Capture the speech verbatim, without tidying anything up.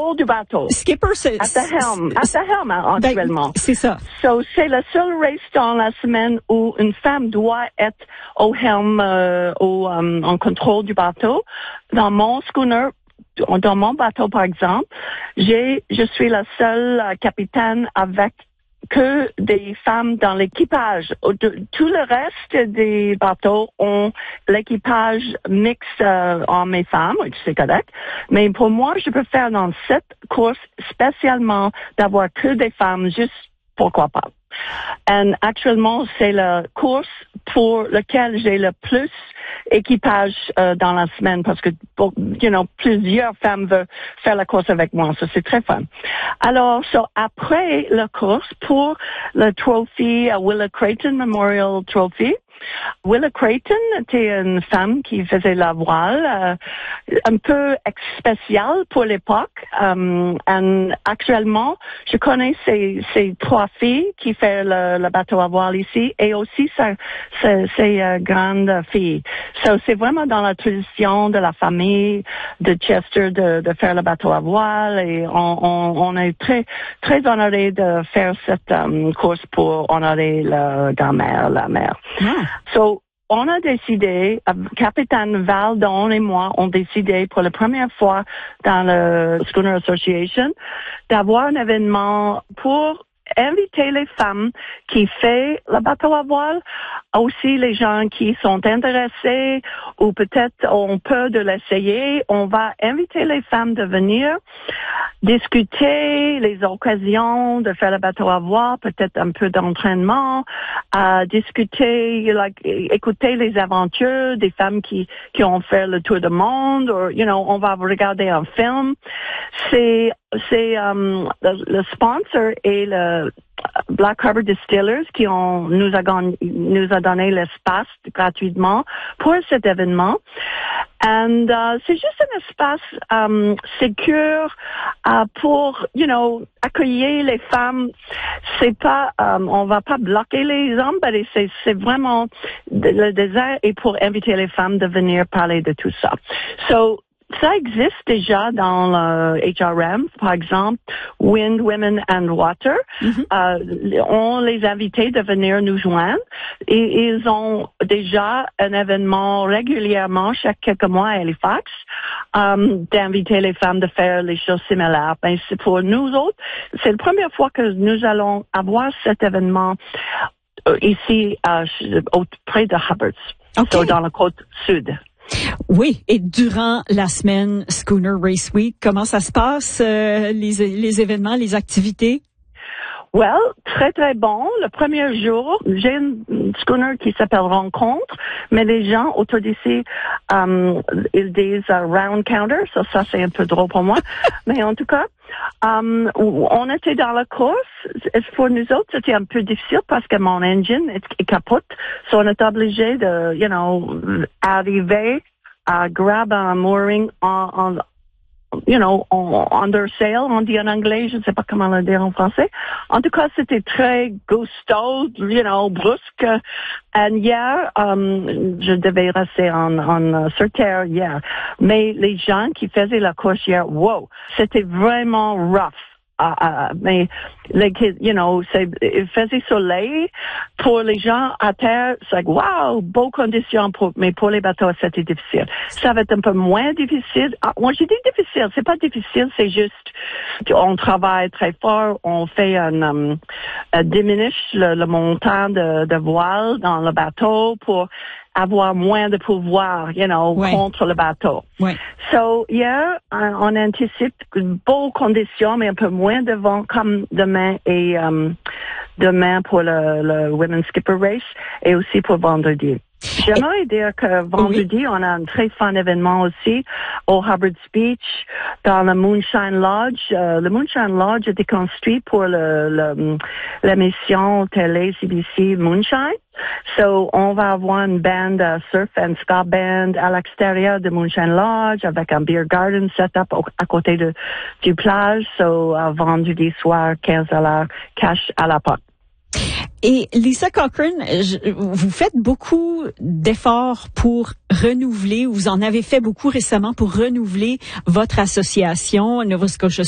contrôle du bateau. Skipper, c'est... At the helm. At the helm, actuellement. Ben, c'est ça. So, c'est le seul race dans la semaine où une femme doit être au helm, euh, au, um, en contrôle du bateau. Dans mon schooner, dans mon bateau, par exemple, j'ai, je suis la seule uh, capitaine avec que des femmes dans l'équipage. Tout le reste des bateaux ont l'équipage mixte euh, hommes et femmes, c'est correct. Mais pour moi, je préfère dans cette course spécialement d'avoir que des femmes, juste pourquoi pas. Et actuellement, c'est la course pour laquelle j'ai le plus équipage euh, dans la semaine parce que, you know, plusieurs femmes veulent faire la course avec moi. Ça, c'est très fun. Alors, so, après la course, pour le trophy, uh, Willa Creighton Memorial Trophy, Willa Creighton était une femme qui faisait la voile, euh, un peu spéciale pour l'époque. Um, et actuellement, je connais ces, ces trois filles qui font le, le bateau à voile ici et aussi sa, sa, ses euh, grandes filles. So, c'est vraiment dans la tradition de la famille de Chester de, de faire le bateau à voile et on, on, on est très, très honorés de faire cette um, course pour honorer la grand-mère, la mère. Ah. So, on a décidé, euh, capitaine Valdon et moi, ont décidé pour la première fois dans le Schooner Association d'avoir un événement pour inviter les femmes qui font le bateau à voile, aussi les gens qui sont intéressés ou peut-être ont peur de l'essayer. On va inviter les femmes de venir discuter les occasions de faire le bateau à voile, peut-être un peu d'entraînement, à discuter, like, écouter les aventures des femmes qui qui ont fait le tour du monde, ou you know, on va regarder un film. C'est c'est um, le, le sponsor et le Black Harbor Distillers qui ont nous a nous a donné l'espace gratuitement pour cet événement. And uh, c'est juste un espace um, sécure uh, pour, you know, accueillir les femmes. C'est pas, um, on va pas bloquer les hommes, mais c'est, c'est vraiment le désert et pour inviter les femmes de venir parler de tout ça. So, ça existe déjà dans le H R M, par exemple, Wind, Women and Water. Mm-hmm. Euh, on les invitait de venir nous joindre et ils ont déjà un événement régulièrement chaque quelques mois à Halifax um, d'inviter les femmes de faire les choses similaires. Ben, c'est pour nous autres, c'est la première fois que nous allons avoir cet événement euh, ici euh, près de Hubbard, okay. So dans la côte sud. Oui, et durant la semaine Schooner Race Week, comment ça se passe, euh, les, les événements, les activités? Well, très très bon. Le premier jour, j'ai une schooner qui s'appelle Rencontre, mais les gens autour d'ici, um, ils disent uh, Round Counter, so ça c'est un peu drôle pour moi. Mais en tout cas, um, on était dans la course. Pour nous autres, c'était un peu difficile parce que mon engine est, est capote, so on est obligé de, you know, arriver à grab un mooring en, en you know, on, under sail, on dit en anglais, je ne sais pas comment le dire en français. En tout cas, c'était très gusto, you know, brusque. Et hier, um, je devais rester en, en, sur terre hier. Mais les gens qui faisaient la course hier, wow, c'était vraiment rough. Uh, uh, mais, les kids, you know, c'est, il faisait soleil. Pour les gens à terre, c'est like, wow, beaux conditions pour, mais pour les bateaux, c'était difficile. Ça va être un peu moins difficile. Ah, moi, j'ai dit difficile. C'est pas difficile, c'est juste, on travaille très fort, on fait un, um, un diminish le, le montant de, de voile dans le bateau pour avoir moins de pouvoir, you know, ouais. contre le bateau. Ouais. So, hier, on anticipe une bonne condition, mais un peu moins de vent comme demain et um, demain pour le, le Women's Skipper Race et aussi pour vendredi. J'aimerais dire que vendredi, oui. on a un très fun événement aussi au Hubbard Beach dans le Moonshine Lodge. Euh, le Moonshine Lodge a été construit pour le, le, l'émission télé C B C Moonshine. So, on va avoir une band uh, surf and ska band à l'extérieur de Moonshine Lodge avec un beer garden set up au, à côté de, du plage. So, uh, vendredi soir, quinze dollars cash à la porte. Et Lisa Cochrane, je, vous faites beaucoup d'efforts pour renouveler, vous en avez fait beaucoup récemment pour renouveler votre association Nova Scotia